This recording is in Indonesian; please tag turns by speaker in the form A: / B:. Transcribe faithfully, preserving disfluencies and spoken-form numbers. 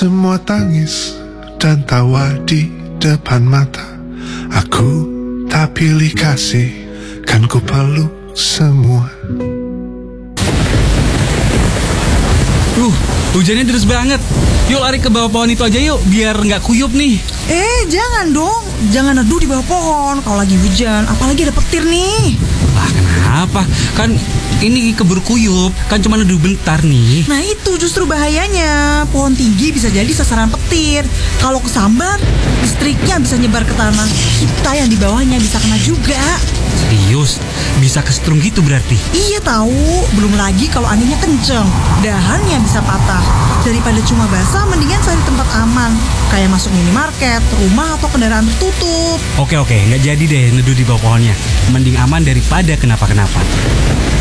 A: Semua tangis dan tawa di depan mata. Aku tak pilih kasih, kan ku peluk semua.
B: Uh, hujannya deras banget. Yuk lari ke bawah pohon itu aja yuk, biar nggak kuyup nih.
C: Eh, jangan dong. Jangan neduh di bawah pohon kalau lagi hujan. Apalagi ada petir nih.
B: Lah kenapa? Kan ini keburu kuyup, kan cuma neduh bentar nih.
C: Nah itu justru bahayanya. Pohon tinggi bisa jadi sasaran petir. Kalau kesambar, listriknya bisa nyebar ke tanah. Kita yang di bawahnya bisa kena juga.
B: Serius? Bisa kesetrum gitu berarti?
C: Iya tahu. Belum lagi kalau anginnya kenceng, dahannya bisa patah. Daripada cuma basah, mendingan cari tempat aman, kayak masuk minimarket, rumah, atau kendaraan tertutup.
B: Oke oke, nggak jadi deh neduh di bawah pohonnya. Mending aman daripada kenapa-kenapa.